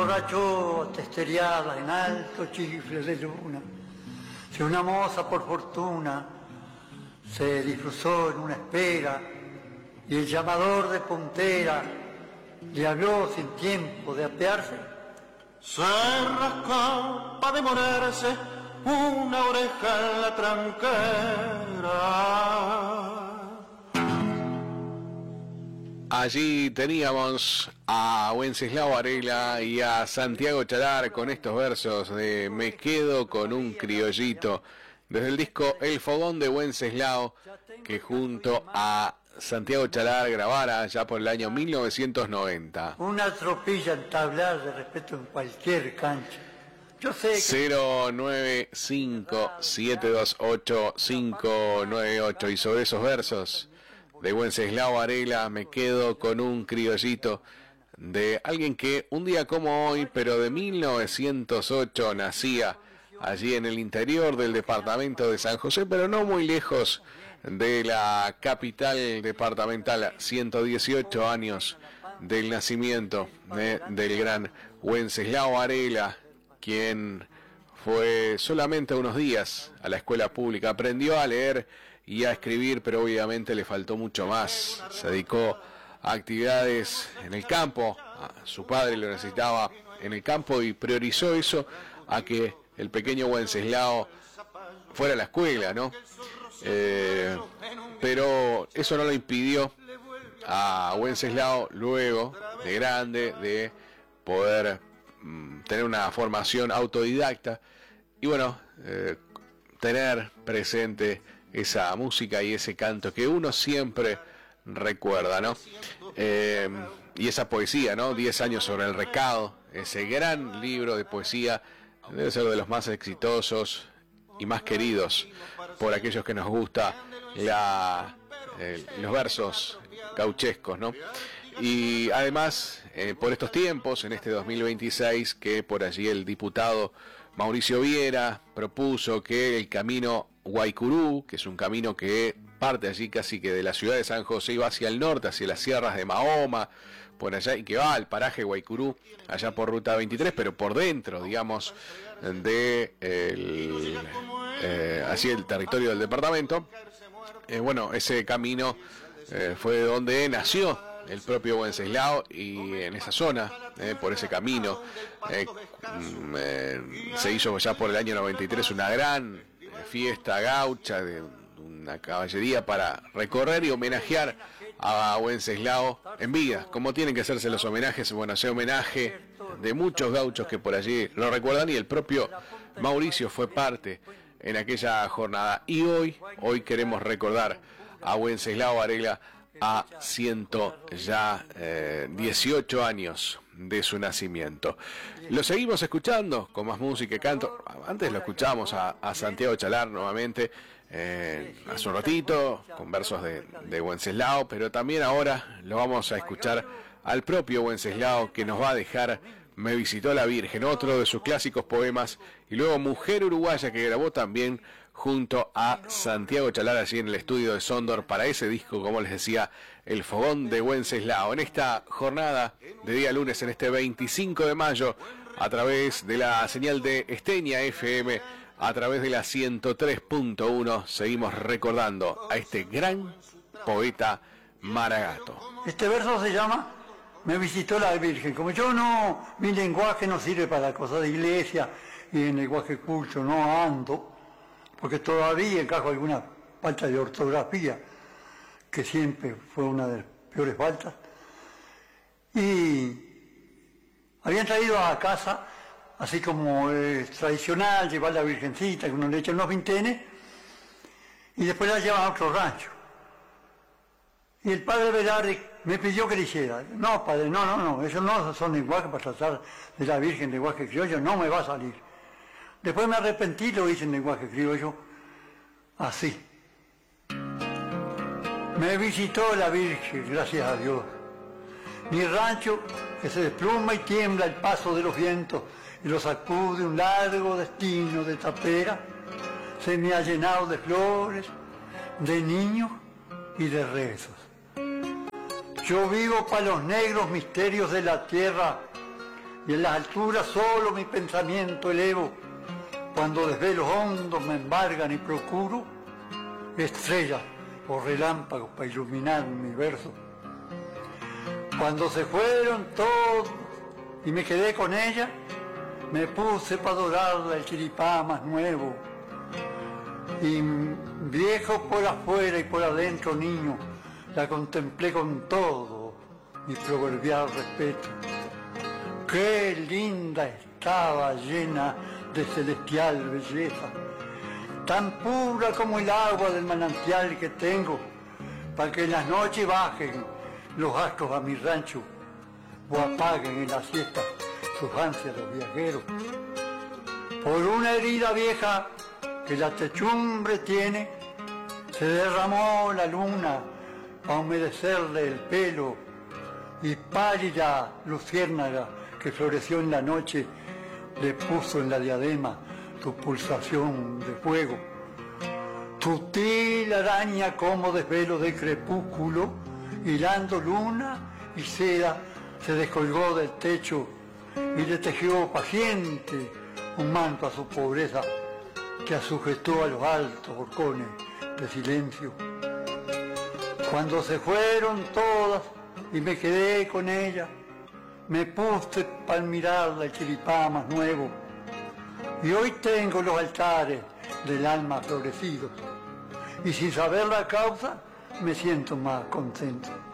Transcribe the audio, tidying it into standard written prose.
emborrachó testeriada en alto chifle de luna. Si una moza por fortuna se disfruzó en una espera y el llamador de puntera le habló sin tiempo de apearse, se rascó pa' demorarse una oreja en la tranquera. Allí teníamos a Wenceslao Varela y a Santiago Chalar con estos versos de Me quedo con un criollito, desde el disco El Fogón de Wenceslao, que junto a Santiago Chalar grabara ya por el año 1990. Una tropilla entablar de respeto en cualquier cancha. Yo sé que... 095-728-598. Y sobre esos versos de Wenceslao Varela, me quedo con un criollito, de alguien que un día como hoy, pero de 1908, nacía allí en el interior del departamento de San José, pero no muy lejos de la capital departamental. 118 años del nacimiento del gran Wenceslao Varela, quien fue solamente unos días a la escuela pública, aprendió a leer y a escribir, pero obviamente le faltó mucho más. Se dedicó a actividades en el campo, su padre lo necesitaba en el campo y priorizó eso a que el pequeño Wenceslao fuera a la escuela, ¿no? Pero eso no lo impidió a Wenceslao luego, de grande, de poder tener una formación autodidacta y bueno, tener presente esa música y ese canto que uno siempre recuerda, ¿no? Y esa poesía, ¿no? 10 años sobre el recado, ese gran libro de poesía, debe ser de los más exitosos y más queridos por aquellos que nos gusta los versos gauchescos, ¿no? Y además, por estos tiempos, en este 2026, que por allí el diputado Mauricio Viera propuso que el camino Guaycurú, que es un camino que parte allí casi que de la ciudad de San José y va hacia el norte, hacia las sierras de Mahoma, por allá, y que va al paraje Guaycurú, allá por ruta 23, pero por dentro, digamos, de así el territorio del departamento. Bueno, ese camino fue donde nació el propio Wenceslao, y en esa zona, por ese camino, se hizo ya por el año 93 una gran fiesta gaucha de una caballería para recorrer y homenajear a Wenceslao en vida, como tienen que hacerse los homenajes. Bueno, ese homenaje de muchos gauchos que por allí lo recuerdan, y el propio Mauricio fue parte en aquella jornada. Y hoy queremos recordar a Wenceslao Varela a 118 años de su nacimiento. Lo seguimos escuchando con más música y canto. Antes lo escuchamos a Santiago Chalar nuevamente hace un ratito con versos de Wenceslao, pero también ahora lo vamos a escuchar al propio Wenceslao, que nos va a dejar Me visitó la Virgen, otro de sus clásicos poemas, y luego Mujer Uruguaya, que grabó también junto a Santiago Chalar allí en el estudio de Sondor para ese disco, como les decía, El Fogón de Wenceslao. En esta jornada de día lunes, en este 25 de mayo, a través de la señal de Esteña FM, a través de la 103.1, seguimos recordando a este gran poeta Maragato. Este verso se llama Me visitó la Virgen. Como yo no, mi lenguaje no sirve para cosas de iglesia y en lenguaje culto no ando, porque todavía encajo alguna falta de ortografía, que siempre fue una de las peores faltas. Y habían traído a casa, así como es tradicional, llevar la virgencita, que uno le echa unos vintenes, y después la llevan a otro rancho. Y el padre Velarde me pidió que le hiciera. No, padre, no, esos no son lenguajes para tratar de la Virgen, lenguaje criollo, no me va a salir. Después me arrepentí, lo hice en lenguaje criollo, así. Me visitó la Virgen, gracias a Dios. Mi rancho, que se despluma y tiembla el paso de los vientos y lo sacude un largo destino de tapera, se me ha llenado de flores, de niños y de rezos. Yo vivo para los negros misterios de la tierra y en las alturas solo mi pensamiento elevo, cuando desde los hondos me embargan y procuro estrellas o relámpagos para iluminar mi verso. Cuando se fueron todos y me quedé con ella, me puse para adorarla el chiripá más nuevo. Y viejo por afuera y por adentro niño, la contemplé con todo mi proverbial respeto. Qué linda estaba, llena de celestial belleza, tan pura como el agua del manantial que tengo, para que en las noches bajen los astros a mi rancho o apaguen en la siesta sus ansias los viajeros. Por una herida vieja que la techumbre tiene, se derramó la luna para humedecerle el pelo, y pálida luciérnaga que floreció en la noche le puso en la diadema tu pulsación de fuego. Sutil araña como desvelo de crepúsculo, hilando luna y seda, se descolgó del techo y le tejió paciente un manto a su pobreza que asujetó a los altos horcones de silencio. Cuando se fueron todas y me quedé con ella, me puse para mirarla el chiripá más nuevo, y hoy tengo los altares del alma florecidos, y sin saber la causa me siento más contento.